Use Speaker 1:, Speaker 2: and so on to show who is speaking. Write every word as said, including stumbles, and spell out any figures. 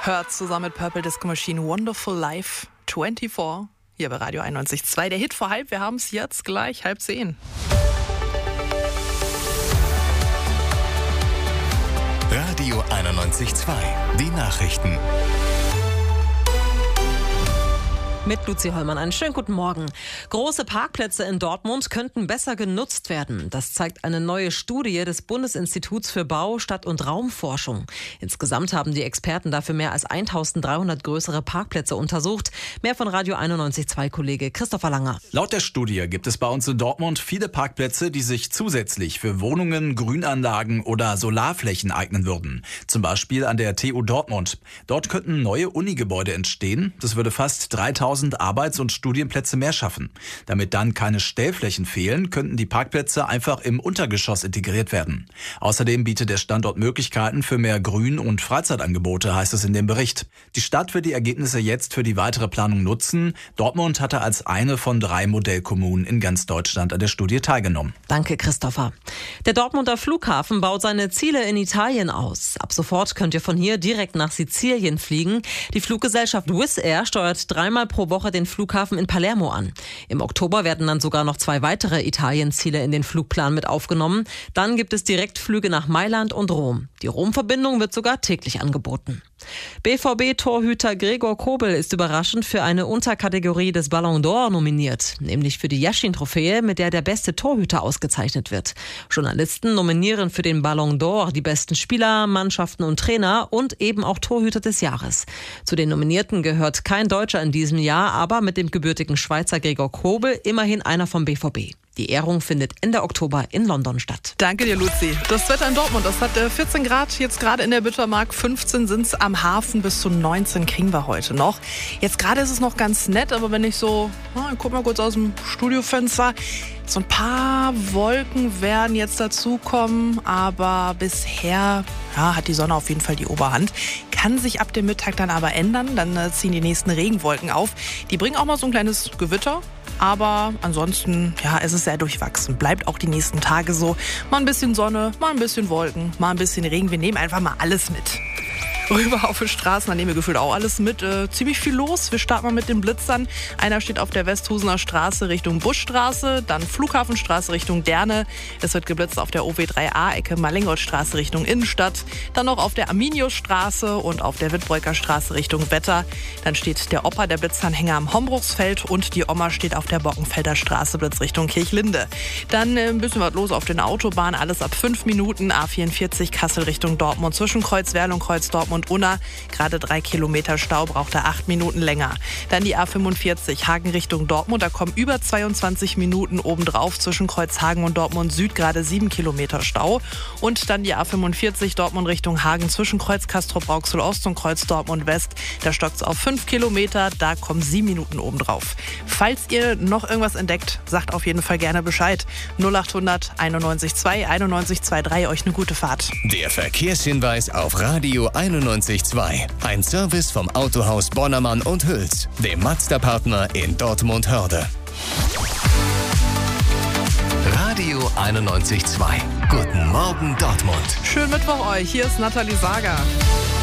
Speaker 1: hört zusammen mit Purple Disco Machine Wonderful Life vierundzwanzig hier bei Radio einundneunzig Komma zwei. Der Hit vor halb, wir haben es jetzt gleich halb zehn.
Speaker 2: Radio einundneunzig Komma zwei, die Nachrichten.
Speaker 3: Mit Luzi Hollmann einen schönen guten Morgen. Große Parkplätze in Dortmund könnten besser genutzt werden. Das zeigt eine neue Studie des Bundesinstituts für Bau-, Stadt- und Raumforschung. Insgesamt haben die Experten dafür mehr als eintausenddreihundert größere Parkplätze untersucht. Mehr von Radio einundneunzig Komma zwei Kollege Christopher Langer.
Speaker 4: Laut der Studie gibt es bei uns in Dortmund viele Parkplätze, die sich zusätzlich für Wohnungen, Grünanlagen oder Solarflächen eignen würden. Zum Beispiel an der T U Dortmund. Dort könnten neue Unigebäude entstehen. Das würde fast dreitausend Arbeits- und Studienplätze mehr schaffen. Damit dann keine Stellflächen fehlen, könnten die Parkplätze einfach im Untergeschoss integriert werden. Außerdem bietet der Standort Möglichkeiten für mehr Grün- und Freizeitangebote, heißt es in dem Bericht. Die Stadt wird die Ergebnisse jetzt für die weitere Planung nutzen. Dortmund hatte als eine von drei Modellkommunen in ganz Deutschland an der Studie teilgenommen.
Speaker 3: Danke, Christopher. Der Dortmunder Flughafen baut seine Ziele in Italien aus. Ab sofort könnt ihr von hier direkt nach Sizilien fliegen. Die Fluggesellschaft Wizz Air steuert dreimal pro Woche den Flughafen in Palermo an. Im Oktober werden dann sogar noch zwei weitere Italien-Ziele in den Flugplan mit aufgenommen. Dann gibt es Direktflüge nach Mailand und Rom. Die Rom-Verbindung wird sogar täglich angeboten. B V B-Torhüter Gregor Kobel ist überraschend für eine Unterkategorie des Ballon d'Or nominiert, nämlich für die Yashin-Trophäe, mit der der beste Torhüter ausgezeichnet wird. Journalisten nominieren für den Ballon d'Or die besten Spieler, Mannschaften und Trainer und eben auch Torhüter des Jahres. Zu den Nominierten gehört kein Deutscher in diesem Jahr, aber mit dem gebürtigen Schweizer Gregor Kobel immerhin einer vom B V B. Die Ehrung findet Ende Oktober in London statt.
Speaker 1: Danke dir, Luzi. Das Wetter in Dortmund, das hat vierzehn Grad jetzt gerade in der Bittermark, fünfzehn sind es am Hafen, bis zu neunzehn kriegen wir heute noch. Jetzt gerade ist es noch ganz nett, aber wenn ich so, na, ich guck mal kurz aus dem Studiofenster, so ein paar Wolken werden jetzt dazukommen, aber bisher ja, hat die Sonne auf jeden Fall die Oberhand. Kann sich ab dem Mittag dann aber ändern, dann äh, ziehen die nächsten Regenwolken auf. Die bringen auch mal so ein kleines Gewitter. Aber ansonsten, ja, es ist sehr durchwachsen. Bleibt auch die nächsten Tage so. Mal ein bisschen Sonne, mal ein bisschen Wolken, mal ein bisschen Regen. Wir nehmen einfach mal alles mit. Rüber auf die Straßen, da nehmen wir gefühlt auch alles mit. Äh, ziemlich viel los. Wir starten mal mit den Blitzern. Einer steht auf der Westhusener Straße Richtung Buschstraße, dann Flughafenstraße Richtung Derne. Es wird geblitzt auf der O W drei A-Ecke Malingoltstraße Richtung Innenstadt. Dann noch auf der Arminiusstraße und auf der Wittbreuker Straße Richtung Wetter. Dann steht der Opa der Blitzanhänger am Hombruchsfeld und die Oma steht auf der Bockenfelder Straße Blitz Richtung Kirchlinde. Dann äh, ein bisschen was los auf den Autobahnen. Alles ab fünf Minuten. A vierundvierzig Kassel Richtung Dortmund zwischen Kreuzwerl und Kreuz Dortmund und Unna, gerade drei Kilometer Stau, braucht er acht Minuten länger. Dann die A fünfundvierzig Hagen Richtung Dortmund, da kommen über zweiundzwanzig Minuten obendrauf zwischen Kreuzhagen und Dortmund Süd, gerade sieben Kilometer Stau. Und dann die A fünfundvierzig Dortmund Richtung Hagen zwischen Kreuz Castrop-Rauxel Ost und Kreuz Dortmund West, da stockt es auf fünf Kilometer, da kommen sieben Minuten obendrauf. Falls ihr noch irgendwas entdeckt, sagt auf jeden Fall gerne Bescheid. null achthundert einundneunzig zwei einundneunzig drei, euch eine gute Fahrt.
Speaker 2: Der Verkehrshinweis auf Radio einundneunzig Komma zwei. Ein Service vom Autohaus Bonnermann und Hüls, dem Mazda-Partner in Dortmund-Hörde. Radio einundneunzig Komma zwei. Guten Morgen Dortmund.
Speaker 1: Schönen Mittwoch euch, hier ist Nathalie Sager.